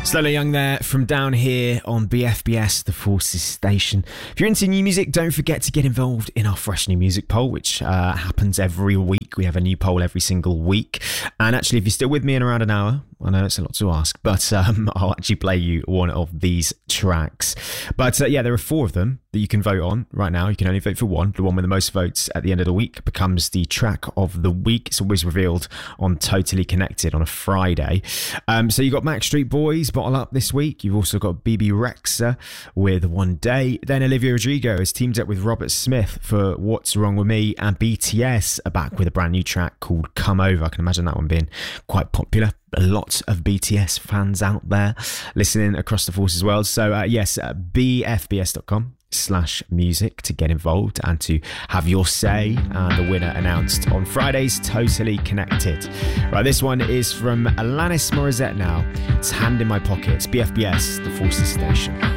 Slowly Young there from down here on BFBS, the Forces station. If you're into new music, don't forget to get involved in our Fresh New Music poll, which happens every week. We have a new poll every single week. And actually, if you're still with me in around an hour, I know it's a lot to ask, but I'll actually play you one of these tracks. But yeah, there are 4 of them that you can vote on right now. You can only vote for one. The one with the most votes at the end of the week becomes the track of the week. It's always revealed on Totally Connected on a Friday. So you got Backstreet Boys, Bottle Up this week. You've also got BB Rexa with One Day. Then Olivia Rodrigo has teamed up with Robert Smith for What's Wrong With Me, and BTS are back with a brand new track called Come Over. I can imagine that one being quite popular. A lot of BTS fans out there listening across the Forces world. So yes, bfbs.com/music to get involved and to have your say, and the winner announced on Friday's Totally Connected. Right, this one is from Alanis Morissette now. It's Hand in My Pocket. It's BFBS, the Forces station.